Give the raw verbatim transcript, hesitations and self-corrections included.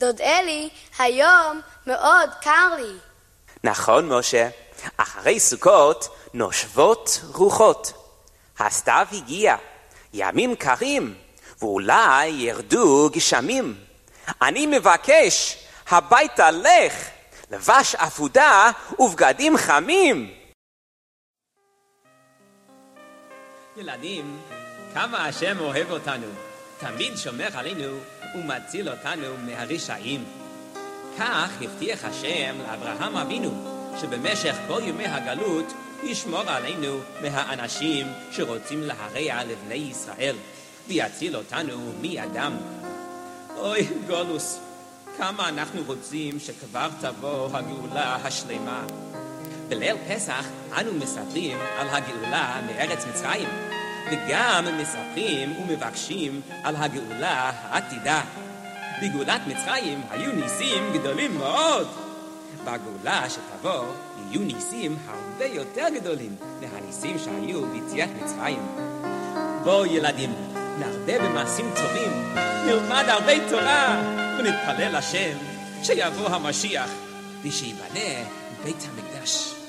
דוד אלי, היום מאוד קר לי. נכון, משה. אחרי סוכות נושבות רוחות. הסתיו הגיע, ימים קרים, ואולי ירדו גשמים. אני מבקש, הביתה לך, לבש אפודה ובגדים חמים. ילדים, כמה השם אוהב אותנו, תמיד שומר עלינו ומציל אותנו מהרשעים. כך הבטיח השם לאברהם אבינו, שבמשך כל ימי הגלות ישמור עלינו מהאנשים שרוצים להרע לבני ישראל, ויציל אותנו מידם. אוי גולוס, כמה אנחנו רוצים שכבר תבוא הגאולה השלמה. בליל פסח אנו מספרים על הגאולה מארץ מצרים, וגם מספרים ומבקשים על הגאולה העתידה. בגאולת מצרים היו ניסים גדולים מאוד. בגאולה שתבוא יהיו ניסים הרבה יותר גדולים מהניסים שהיו ביציאת מצרים. בואו ילדים, נרבה במעשים טובים, נלמד הרבה תורה ונתפלל לשם שיבוא המשיח ושיבנה בית המקדש.